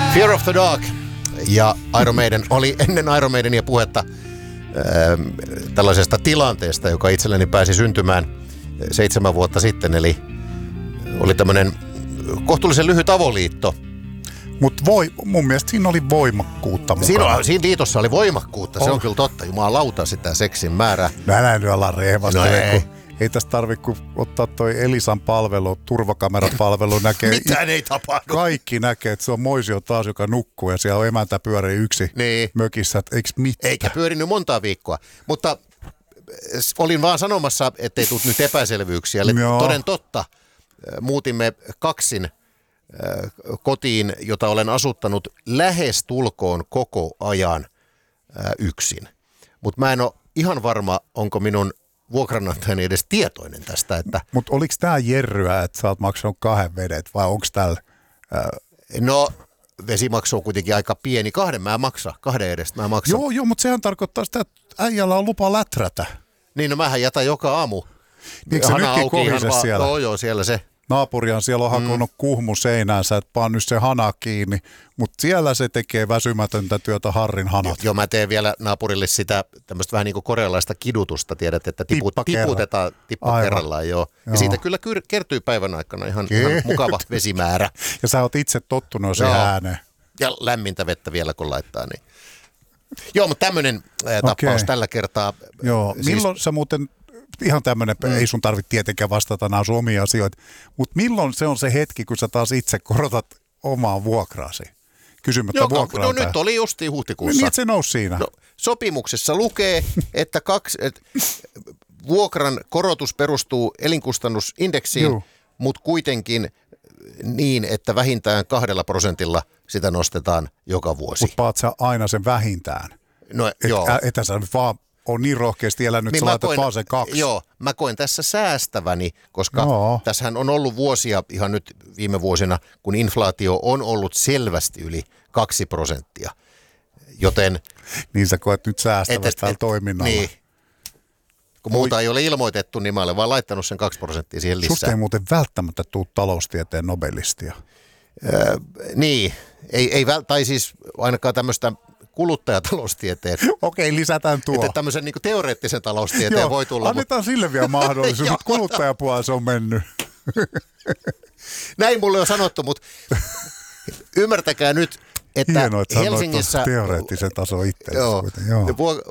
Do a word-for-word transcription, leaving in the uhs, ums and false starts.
Fear of the Dark ja Iron Maiden oli ennen Iron Maidenia puhetta ää, tällaisesta tilanteesta, joka itselleni pääsi syntymään seitsemän vuotta sitten. Eli oli tämmöinen kohtuullisen lyhyt avoliitto. Mutta voi, mun mielestä siinä oli voimakkuutta mukana. Siinä, on, siinä liitossa oli voimakkuutta, se on, on kyllä totta. Jumalauta sitä seksin määrää. No älä nyt ala rehvasta. No ei. Ei tästä tarvitse kun ottaa toi Elisan palvelu, turvakamerapalvelu näkee. Mitään ei tapahdu. Kaikki näkee, että se on Moisio taas, joka nukkuu ja siellä on emäntä pyörii yksi niin. mökissä. Eikö mitään? Eikä pyörinyt montaa viikkoa. Mutta olin vaan sanomassa, ettei tule nyt epäselvyyksiä. Eli toden totta, muutimme kaksin kotiin, jota olen asuttanut lähes tulkoon koko ajan yksin. Mutta mä en ole ihan varma, onko minun vuokranantajani edes tietoinen tästä. Että mutta oliko tämä jerryä, että sä oot maksanut kahden vedet vai onko täällä? Ää... No vesimaksu on kuitenkin aika pieni. Kahden mä maksan, kahden edestä mä maksan. Joo, joo, mutta sehän tarkoittaa sitä, että äijällä on lupa läträtä. Niin, no mähän jätän joka aamu. Eikö se nytkin kohise siellä? Joo, joo, siellä se. Naapuriaan siellä on hakunut mm. kuhmu seinäänsä, että paan nyt se hana kiinni, mutta siellä se tekee väsymätöntä työtä Harrin hanat. Joo, mä teen vielä naapurille sitä tämmöistä vähän niin kuin korealaista kidutusta, tiedät, että tiput, tippa tiputetaan tippa Aivan. kerrallaan, joo. joo. Ja siitä kyllä kertyy päivän aikana ihan, ihan mukava vesimäärä. Ja sä oot itse tottunut siihen ääneen. Ja lämmintä vettä vielä kun laittaa, niin. Joo, mutta tämmöinen tappaus okay. tällä kertaa. Joo, siis... milloin sä muuten... Ihan tämmöinen, mm. ei sun tarvitse tietenkään vastata, nämä on sun omia asioita, mutta milloin se on se hetki, kun sä taas itse korotat omaa vuokraasi? Kysymättä Joo, vuokralta. No nyt oli justiin huhtikuussa. Niin, se nousi siinä. No, sopimuksessa lukee, että kaksi, et, vuokran korotus perustuu elinkustannusindeksiin, mutta kuitenkin niin, että vähintään kahdella prosentilla sitä nostetaan joka vuosi. Mutta paat sä aina sen vähintään. No Et, joo. Etä sä vaan on niin rohkeasti elänyt, että sä laitat vaan sen kaksi. Joo, mä koen tässä säästäväni, koska joo. tässähän on ollut vuosia, ihan nyt viime vuosina, kun inflaatio on ollut selvästi yli kaksi prosenttia. Joten... Niin sä koet nyt säästävästä täällä toiminnalla. Niin. Kun muuta Oi. ei ole ilmoitettu, niin mä olen vaan laittanut sen kaksi prosenttia siihen lisää. Susta ei muuten välttämättä tule taloustieteen nobelistia. Öö, niin, ei, ei väl, tai siis ainakaan tämmöistä... kuluttajataloustieteen. Okei, lisätään tuo. Että tämmöisen niin kuin teoreettisen taloustieteen Joo, voi tulla. annetaan mutta... sille vielä mahdollisuus, mutta kuluttajapuolella se on mennyt. Näin mulle on sanottu, mutta ymmärtäkää nyt, että hienoa, että Helsingissä... teoreettisen taso itse. Joo, joo.